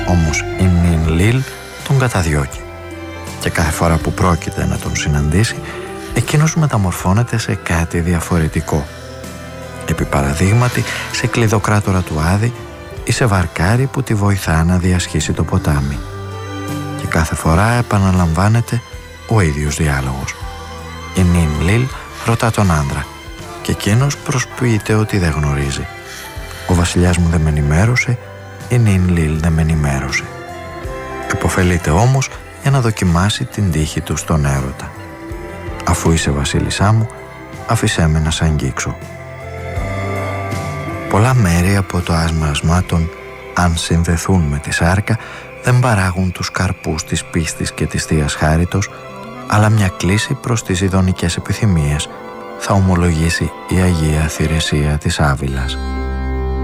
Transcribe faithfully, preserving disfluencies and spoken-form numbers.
Όμως η Νιν Λιλ τον καταδιώκει και κάθε φορά που πρόκειται να τον συναντήσει, εκείνος μεταμορφώνεται σε κάτι διαφορετικό. Επί παραδείγματι σε κλειδοκράτορα του Άδη ή σε βαρκάρι που τη βοηθά να διασχίσει το ποτάμι. Και κάθε φορά επαναλαμβάνεται ο ίδιος διάλογος. Η Νιν Λιλ ρωτά τον άντρα και εκείνος προσποιείται ότι δεν γνωρίζει. Ο βασιλιάς μου δεν με ενημέρωσε, η Νιν Λιλ δεν με ενημέρωσε. Εποφελείται όμως για να δοκιμάσει την τύχη του στον έρωτα. Αφού είσαι βασίλισσά μου, άφησέ με να σ' αγγίξω. Πολλά μέρη από το άσμα ασμάτων, αν συνδεθούν με τη σάρκα, δεν παράγουν τους καρπούς της πίστης και της Θείας Χάριτος, αλλά μια κλίση προς τις ειδονικές επιθυμίες θα ομολογήσει η Αγία Θηρεσία της Άβυλας.